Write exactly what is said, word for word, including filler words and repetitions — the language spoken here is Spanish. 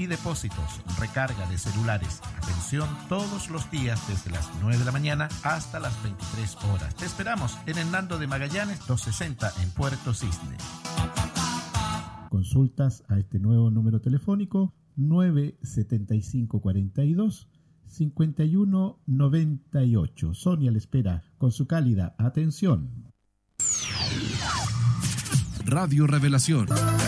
y depósitos, recarga de celulares. Atención todos los días desde las nueve de la mañana hasta las veintitrés horas. Te esperamos en Hernando de Magallanes doscientos sesenta en Puerto Cisne. Consultas a este nuevo número telefónico nueve setenta y cinco cuarenta y dos cincuenta y uno noventa y ocho. Sonia le espera con su cálida atención. Radio Revelación.